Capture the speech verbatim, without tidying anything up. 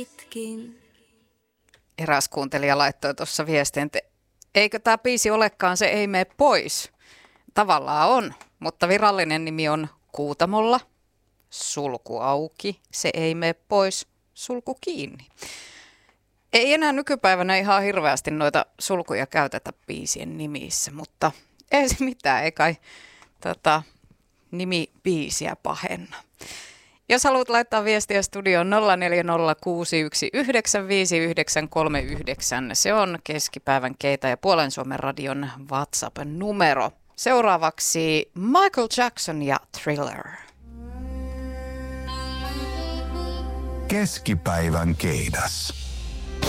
Eräs kuuntelija laittoi tuossa viestin, että eikö tämä biisi olekaan Se ei mene pois. Tavallaan on, mutta virallinen nimi on Kuutamolla, sulku auki, se ei mene pois, sulku kiinni. Ei enää nykypäivänä ihan hirveästi noita sulkuja käytetä biisien nimissä, mutta ei se mitään, ei kai tota, nimi biisiä pahenna. Jos haluat laittaa viestiä studioon nolla neljä nolla kuusi yksi yhdeksän viisi yhdeksän kolme yhdeksän, se on keskipäivän Keitä ja Puolen Suomen radion WhatsApp-numero. Seuraavaksi Michael Jackson ja Thriller. Keskipäivän Keidas.